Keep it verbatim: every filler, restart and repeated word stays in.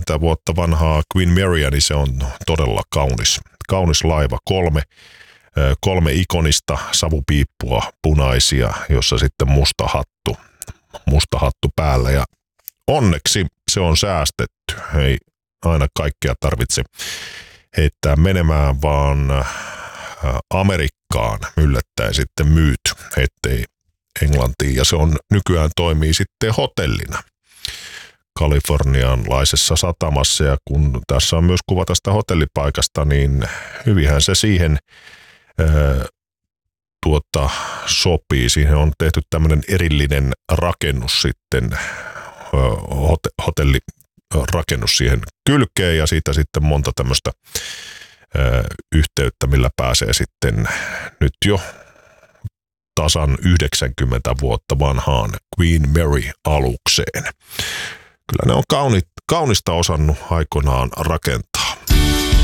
yhdeksänkymmentä vuotta vanhaa Queen Marya, niin se on todella kaunis, kaunis laiva. Kolme, kolme ikonista savupiippua punaisia, jossa sitten musta hattu, musta hattu päällä. Ja onneksi se on säästetty. Ei aina kaikkea tarvitse heittää menemään, vaan Amerikkaan yllättäen sitten myyty, ettei Englantiin. Ja se on nykyään toimii sitten hotellina kalifornianlaisessa satamassa. Ja kun tässä on myös kuva tästä hotellipaikasta, niin hyvinhän se siihen ää, tuota, sopii. Siihen on tehty tämmöinen erillinen rakennus sitten, ää, hotellirakennus siihen kylkeen ja siitä sitten monta tämmöistä ää, yhteyttä, millä pääsee sitten nyt jo tasan yhdeksänkymmentä vuotta vanhaan Queen Mary-alukseen. Kyllä ne on kauni, kaunista osannut aikoinaan rakentaa.